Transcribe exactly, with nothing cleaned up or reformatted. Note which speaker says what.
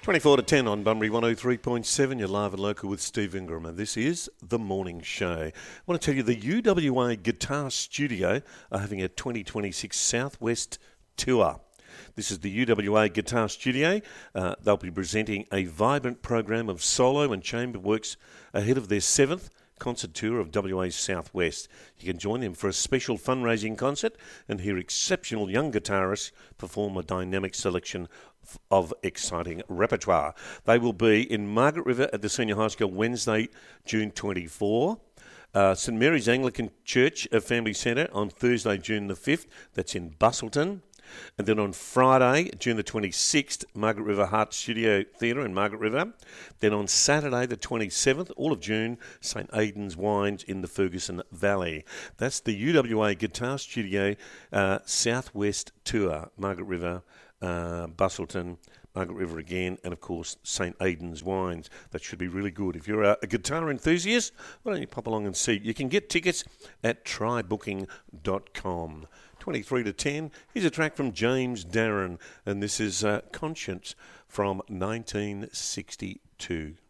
Speaker 1: twenty-four to ten on Bunbury one oh three point seven. You're live and local with Steve Ingram, and this is The Morning Show. I want to tell you the U W A Guitar Studio are having a twenty twenty-six Southwest tour. This is the U W A Guitar Studio. Uh, they'll be presenting a vibrant program of solo and chamber works ahead of their seventh concert tour of W A's Southwest. You can join them for a special fundraising concert and hear exceptional young guitarists perform a dynamic selection of exciting repertoire. They will be in Margaret River at the Senior High School Wednesday, June twenty-fourth. Uh, St Mary's Anglican Church Family Centre on Thursday, June the fifth. That's in Busselton. And then on Friday, June the twenty-sixth, Margaret River Heart Studio Theatre in Margaret River. Then on Saturday the twenty-seventh, all of June, St Aidan's Wines in the Ferguson Valley. That's the U W A Guitar Studio uh, Southwest Tour, Margaret River, uh, Busselton, Margaret River again, and of course St Aidan's Wines. That should be really good. If you're a, a guitar enthusiast, why don't you pop along and see? You can get tickets at try booking dot com. twenty-three to ten, here's a track from James Darren, and this is uh, Conscience from nineteen sixty-two.